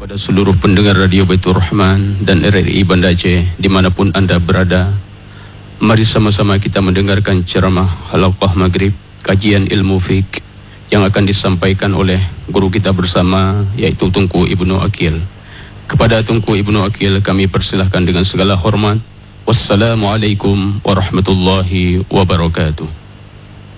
Kepada seluruh pendengar Radio Baitur Rahman dan RRI Banda Aceh dimanapun anda berada, mari sama-sama kita mendengarkan ceramah halaqah maghrib kajian ilmu fiqh yang akan disampaikan oleh guru kita bersama, yaitu Tunku Ibnu Aqil. Kepada Tunku Ibnu Aqil kami persilahkan dengan segala hormat. Wassalamualaikum warahmatullahi wabarakatuh.